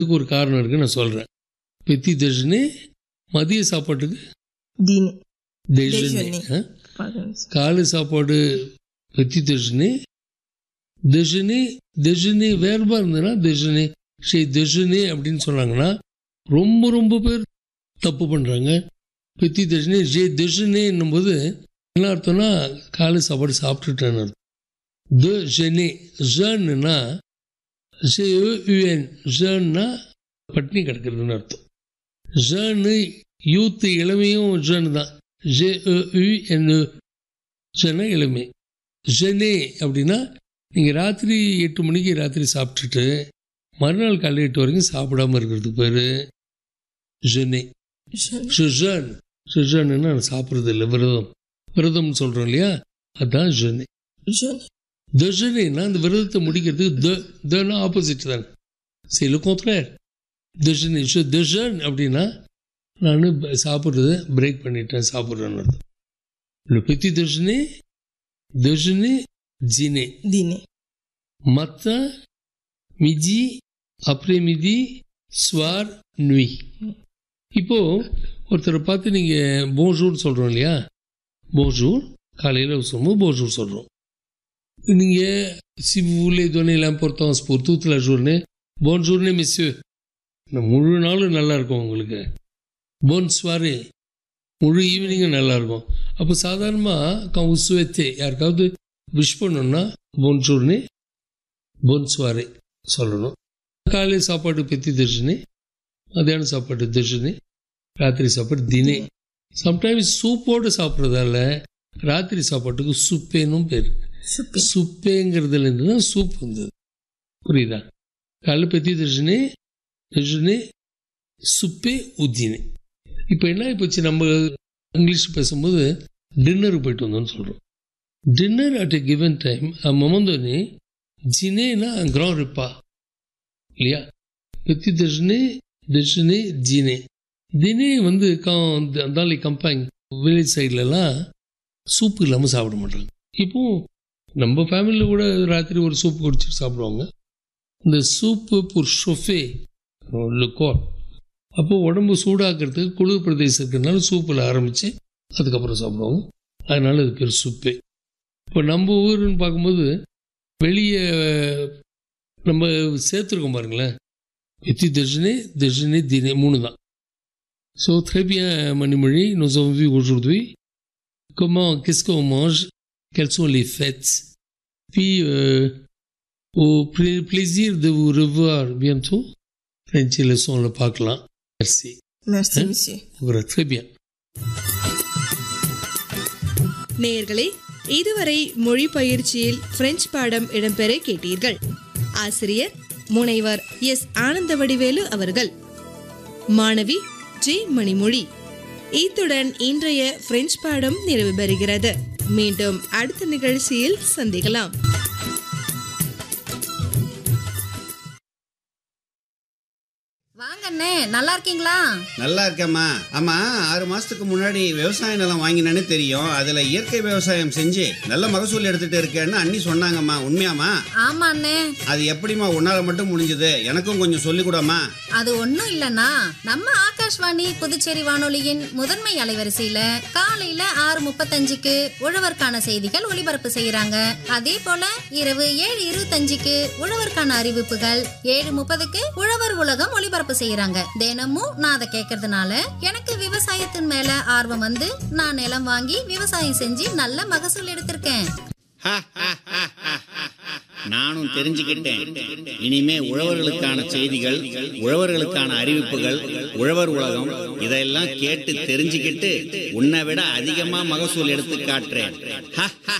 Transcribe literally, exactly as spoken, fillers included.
இதுக்கு ஒரு காரணம் இருக்குது, நான் சொல்கிறேன். பெத்தி தர்ஷனே மதிய சாப்பாட்டுக்கு dîner. தேஜனே, Déjeuner. Pardon. காலை சாப்பாடு பெத்தி தர்ஷனே. தர்ஷனே தர்ஷனே வேர்பாக இருந்ததுன்னா தர்ஷனே ஷே தர்ஷனே அப்படின்னு சொன்னாங்கன்னா ரொம்ப ரொம்ப பேர் தப்பு பண்ணுறாங்க. பெத்தி தர்ஷனே ஜே தர்ஷனே என்னும்போது என்ன அர்த்தம்னா காலை சாப்பாடு சாப்பிட்டுட்டேன்னு அர்த்தம். த ஜெனே ஜன்னா ஜே யுஎன் ஜன்னா பட்னி கிடக்கிறதுன்னு அர்த்தம். ஜன்னு யூத்து இளமையும் ஜன் தான். ஜே யுஎன் ஜன இளமை. ஜெனே அப்படின்னா நீங்கள் ராத்திரி எட்டு மணிக்கு ராத்திரி சாப்பிட்டுட்டு மறுநாள் காலை எட்டு வரைக்கும் சாப்பிடாமல் இருக்கிறதுக்கு பேர் ஜெனே. சுஜன் சுஜன்னா நான் சாப்பிட்றது இல்லை, விரதம் விரதம்னு சொல்கிறோம் இல்லையா, அதுதான் ஜெனே. Jeûner. தர்ஷனேன்னா அந்த விரதத்தை முடிக்கிறதுக்கு த தனா ஆப்போசிட் தானே, சரி கான்ட்ரேர். தர்ஷனே ஷோ தர்ஷன் அப்படின்னா நான் சாப்பிட்றத பிரேக் பண்ணிட்டேன் சாப்பிட்றேன்னு அர்த்தம். இல்லை பெத்தி தர்ஷனே தர்ஷனே ஜினே Dîner. matin, midi, après-midi, soir, nuit. இப்போது ஒருத்தரை பார்த்து நீங்கள் போன்ஜூர் சொல்கிறோம் இல்லையா, போன்ஜூர் காலையில் சொல்லும்போது போன்ஜூர் சொல்கிறோம். நீங்கள் si vous voulez donner l'importance pour toute la journée, bonne journée messieurs, முழு நாளும் நல்லா இருக்கும் உங்களுக்கு. bonne soirée, முழு ஈவினிங்கும் நல்லாயிருக்கும். அப்போ சாதாரணமாக quand vous souhaitez யாருக்காவது விஷ் பண்ணணும்னா bonne journée, bonne soirée சொல்லணும். காலை சாப்பாடு பெத்தி தர்ஷனே, மத்தியான சாப்பாடு தர்ஷனே, ராத்திரி சாப்பாடு தினே. சம்டைம்ஸ் சூப்போடு சாப்பிட்றதால ராத்திரி சாப்பாட்டுக்கு சுப்பேனும் பேர். Souper. சுப்பேங்கிறதுலேருந்து தான் சூப் வந்தது, புரியுதா? காலை பெத்தி தர்ஷனே தர்ஷனே சுப்பே உத்தினே. இப்போ என்ன ஆகிப்போச்சு, நம்ம இங்கிலீஷ் பேசும்போது டின்னருக்கு போயிட்டு வந்தோம்னு சொல்கிறோம். Dinner at a given time à un moment donné, dîner un grand repas இல்லையா. petit déjeuner, déjeuner, dîner. dîner வந்து quand dans les campagnes village சைட்லலாம் சூப்பு இல்லாமல் சாப்பிட மாட்டாங்க. இப்போது நம்ம ஃபேமிலியில் கூட ராத்திரி ஒரு சூப்பு குடிச்சிட்டு சாப்பிடுவாங்க. இந்த soup pour chauffer le corps, அப்போது உடம்பு சூடாக்கிறதுக்கு குளிர் பிரதேசம் இருக்கிறதுனால சூப்பில் ஆரம்பித்து அதுக்கப்புறம் சாப்பிடுவாங்க. அதனால் அது பேர் சூப்பே. இப்போ நம்ம ஊருன்னு பார்க்கும்போது வெளியே நம்ம சேர்த்துருக்கோம் பாருங்களேன், பெத்தி தர்ஷனே தர்ஷனே தினே மூணு தான். ஸோ très bien மணிமொழி, nous avons vu aujourd'hui comment, qu'est-ce qu'on mange, quelles sont les fêtes. Puis euh, au plaisir de vous revoir bientôt. French leçon பார்க்கலாம். Merci. Merci monsieur. Voilà, très bien. நேயர்களே, இதுவரை மொழி பயிற்சியில் French பாடம் இடம்பெற கேட்டீர்கள். ஆசிரியர் முனைவர் எஸ் ஆனந்த வடிவேலு அவர்கள். மாணவி ஜே மணிமொழி. இத்துடன் இன்றைய பிரெஞ்சு பாடம் நிறைவு பெறுகிறது. மீண்டும் அடுத்த நிகழ்ச்சியில் சந்திக்கலாம். வாங்க அண்ணே, நல்லா இருக்கீங்களா? நல்லா இருக்கேம்மா. ஆமா, ஆறு மாசத்துக்கு முன்னாடி விவசாய நிலம் வாங்கினேன்னு தெரியும். அதுல இயற்கை விவசாயம் செஞ்சு நல்ல மகசூல் எடுத்துட்டு இருக்கேன்னு அண்ணி சொன்னாங்கம்மா, உண்மையாமா? ஆமா அண்ணே. அது எப்படிமா உன்னால மட்டும் முடிஞ்சது? எனக்கும் கொஞ்சம் சொல்லி கூடமா. அது ஒண்ணும் இல்லன்னா, நம்ம ஆகாஷ்வாணி புதுச்சேரி வானொலியின் முதன்மை அலைவரிசையில காலையில ஆறு முப்பத்தஞ்சுக்கு உழவர்க்கான செய்திகள் ஒளிபரப்பு செய்யறாங்க. அதே போல இரவு ஏழு இருபத்தஞ்சுக்கு உழவர்க்கான அறிவிப்புகள், ஏழு முப்பதுக்கு உழவர் உலகம் ஒளிபரப்பு செய்யறாங்க. தினமும் நான் அதை கேட்கறதுனால எனக்கு விவசாயத்தின் மேல ஆர்வம் வந்து நான் நிலம் வாங்கி விவசாயம் செஞ்சு நல்ல மகசூல் எடுத்திருக்கேன். நானும் தெரிஞ்சுக்கிட்டேன். இனிமே உழவர்களுக்கான செய்திகள், உழவர்களுக்கான அறிவிப்புகள், உழவர் உலகம் இதெல்லாம் கேட்டு தெரிஞ்சுக்கிட்டு உன்னை விட அதிகமா மகசூல் எடுத்து காட்டுறேன்.